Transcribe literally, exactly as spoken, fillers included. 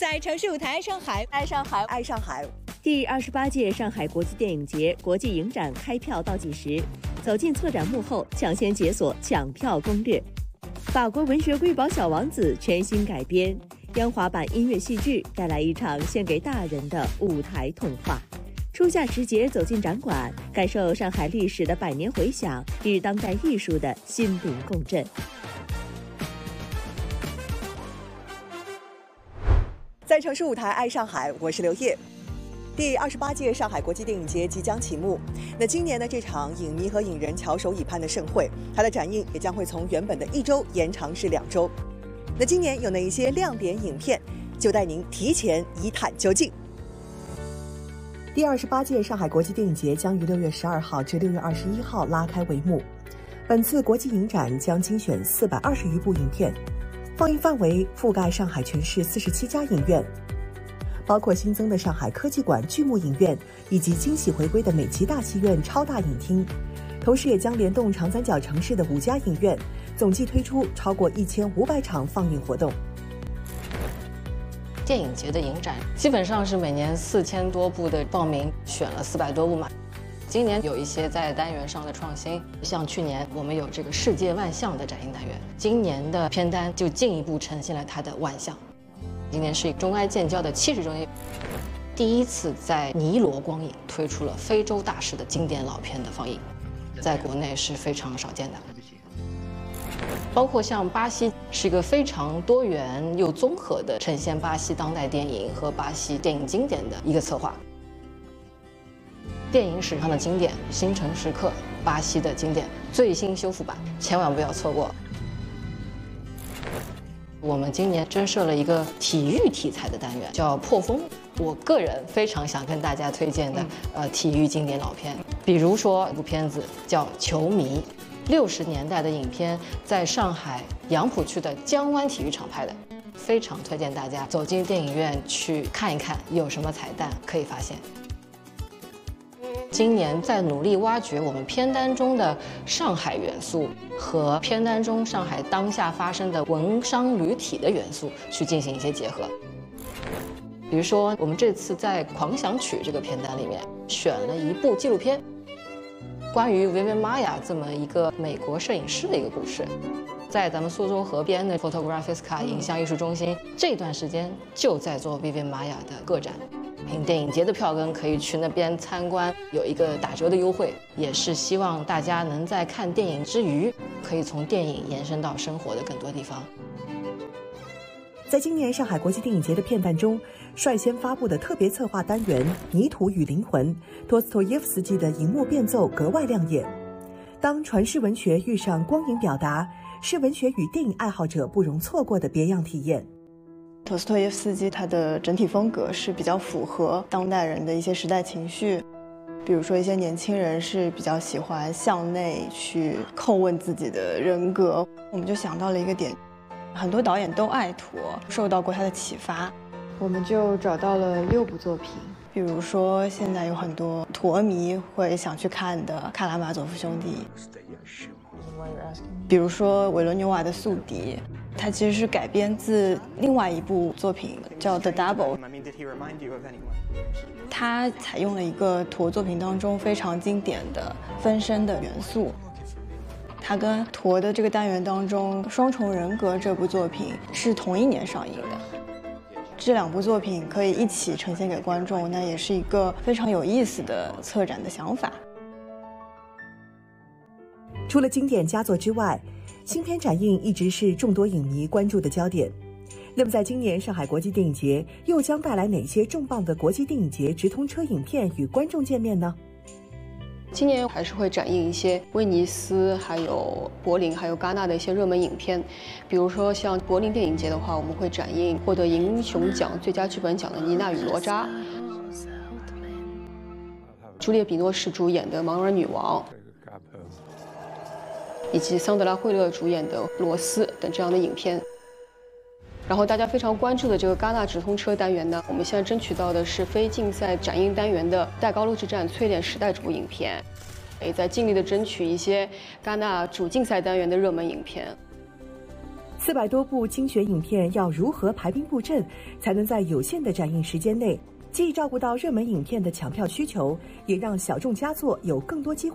在城市舞台，上海爱上海， 爱上海。 第二十八届上海国际电影节国际影展开票倒计时，走进策展幕后，抢先解锁抢票攻略。法国文学瑰宝《小王子》全新改编，央华版音乐戏剧带来一场献给大人的舞台童话。初夏时节走进展馆，感受上海历史的百年回响与当代艺术的心灵共振。 在城市舞台爱上海，我是刘烨。第二十八届上海国际电影节即将启幕。那今年的这场影迷和影人翘首以盼的盛会，它的展映也将会从原本的一周延长至两周。那今年有哪一些亮点影片，就带您提前一探究竟。第二十八届上海国际电影节将于六月十二号至六月二十一号拉开帷幕。本次国际影展将精选四百二十余部影片，放映范围覆盖上海全市四十七家影院，包括新增的上海科技馆巨幕影院以及惊喜回归的美琪大戏院超大影厅，同时也将联动长三角城市的五家影院，总计推出超过一千五百场放映活动。 电影节的影展基本上是每年四千多部的报名，选了四百多部嘛。今年有一些在单元上的创新，像去年我们有这个世界万象的展映单元，今年的片单就进一步呈现了它的万象。今年是中埃建交的七十周年，第一次在尼罗光影推出了非洲大师的经典老片的放映，在国内是非常少见的。包括像巴西是一个非常多元又综合的呈现巴西当代电影和巴西电影经典的一个策划。电影史上的经典《星辰时刻》，巴西的经典最新修复版，千万不要错过。我们今年增设了一个体育题材的单元，叫破风。我个人非常想跟大家推荐的，呃，体育经典老片，比如说一部片子叫《球迷》，六十年代的影片，在上海杨浦区的江湾体育场拍的，非常推荐大家走进电影院去看一看，有什么彩蛋可以发现。今年在努力挖掘我们片单中的上海元素和片单中上海当下发生的文商旅体的元素去进行一些结合。比如说，我们这次在《狂想曲》这个片单里面选了一部纪录片，关于维维玛雅这么一个美国摄影师的一个故事。在咱们苏州河边的 Photographiska 影像艺术中心，这段时间就在做维维玛雅的个展。凭电影节的票根可以去那边参观，有一个打折的优惠，也是希望大家能在看电影之余，可以从电影延伸到生活的更多地方。 在今年上海国际电影节的片段中，率先发布的特别策划单元《泥土与灵魂》，托斯托耶夫斯基的荧幕变奏格外亮眼。当传世文学遇上光影表达，是文学与电影爱好者不容错过的别样体验。 托斯托耶夫斯基他的整体风格是比较符合当代人的一些时代情绪，比如说一些年轻人是比较喜欢向内去叩问自己的人格，我们就想到了一个点，很多导演都爱陀，受到过他的启发， 我们就找到了六部作品， 比如说现在有很多陀迷会想去看的《卡拉马佐夫兄弟》，比如说维罗纽瓦的《宿敌》，它其实是改编自另外一部作品叫《The Double》，它采用了一个陀作品当中非常经典的分身的元素。它跟陀的这个单元当中《双重人格》这部作品是同一年上映的，这两部作品可以一起呈现给观众，那也是一个非常有意思的策展的想法。 除了经典佳作之外，新片展映一直是众多影迷关注的焦点。那么在今年上海国际电影节又将带来哪些重磅的国际电影节直通车影片与观众见面呢？ 今年还是会展映一些威尼斯、还有柏林、还有戛纳的一些热门影片，比如说像柏林电影节的话，我们会展映获得银熊奖最佳剧本奖的《妮娜与哪吒》，朱丽叶·比诺什主演的《盲人女王》，以及桑德拉·惠勒主演的《罗斯》等这样的影片。然后大家非常关注的这个戛纳直通车单元呢，我们现在争取到的是非竞赛展映单元的《戴高乐之战：淬炼时代》这部影片，也在尽力的争取一些戛纳主竞赛单元的热门影片。 四百多部精选影片要如何排兵布阵，才能在有限的展映时间内，既照顾到热门影片的抢票需求，也让小众佳作有更多机会